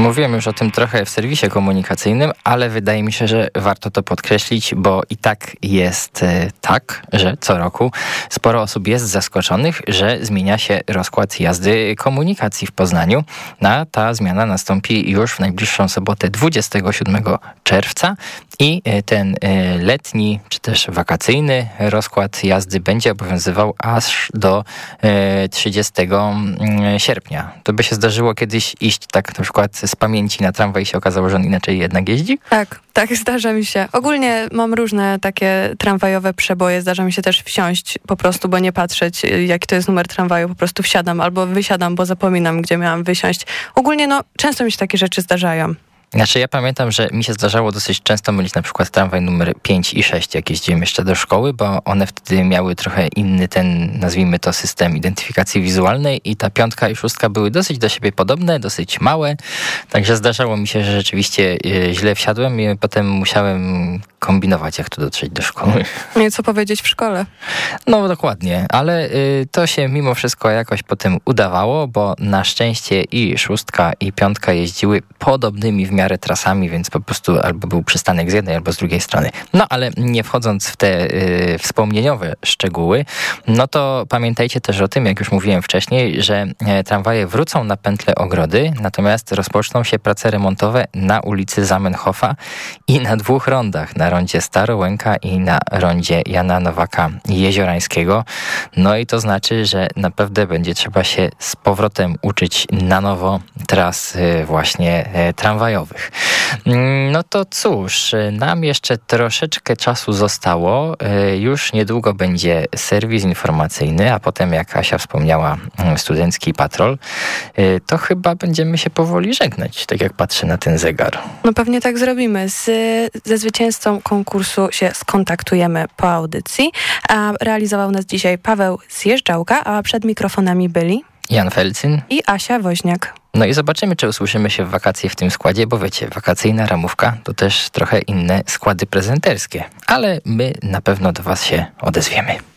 Mówiłem już o tym trochę w serwisie komunikacyjnym, ale wydaje mi się, że warto to podkreślić, bo i tak jest tak, że co roku sporo osób jest zaskoczonych, że zmienia się rozkład jazdy komunikacji w Poznaniu. Ta zmiana nastąpi już w najbliższą sobotę 27 czerwca i ten letni czy też wakacyjny rozkład jazdy będzie obowiązywał aż do 30 sierpnia. To by się zdarzyło kiedyś iść tak na przykład z pamięci na tramwaj i się okazało, że on inaczej jednak jeździ? Tak, zdarza mi się. Ogólnie mam różne takie tramwajowe przeboje. Zdarza mi się też wsiąść po prostu, bo nie patrzeć, jaki to jest numer tramwaju. Po prostu wsiadam albo wysiadam, bo zapominam, gdzie miałam wysiąść. Ogólnie często mi się takie rzeczy zdarzają. Znaczy ja pamiętam, że mi się zdarzało dosyć często mylić na przykład tramwaj numer 5 i 6, jak jeździłem jeszcze do szkoły, bo one wtedy miały trochę inny ten, nazwijmy to, system identyfikacji wizualnej i ta 5 i 6 były dosyć do siebie podobne, dosyć małe, także zdarzało mi się, że rzeczywiście źle wsiadłem i potem musiałem kombinować, jak tu dotrzeć do szkoły. Nie co powiedzieć w szkole. No dokładnie, ale to się mimo wszystko jakoś potem udawało, bo na szczęście i 6 i 5 jeździły podobnymi w miarę trasami, więc po prostu albo był przystanek z jednej, albo z drugiej strony. No ale nie wchodząc w te wspomnieniowe szczegóły, no to pamiętajcie też o tym, jak już mówiłem wcześniej, że tramwaje wrócą na pętlę Ogrody, natomiast rozpoczną się prace remontowe na ulicy Zamenhofa i na 2 rondach, na rondzie Starołęka i na rondzie Jana Nowaka Jeziorańskiego. No i to znaczy, że naprawdę będzie trzeba się z powrotem uczyć na nowo tras właśnie tramwajowych. No to cóż, nam jeszcze troszeczkę czasu zostało. Już niedługo będzie serwis informacyjny, a potem, jak Asia wspomniała, studencki patrol. To chyba będziemy się powoli żegnać, tak jak patrzę na ten zegar. No pewnie tak zrobimy. Ze zwycięzcą konkursu się skontaktujemy po audycji. A realizował nas dzisiaj Paweł Zjeżdżałka, a przed mikrofonami byli Jan Felcyn i Asia Woźniak. No i zobaczymy, czy usłyszymy się w wakacje w tym składzie, bo wiecie, wakacyjna ramówka to też trochę inne składy prezenterskie, ale my na pewno do was się odezwiemy.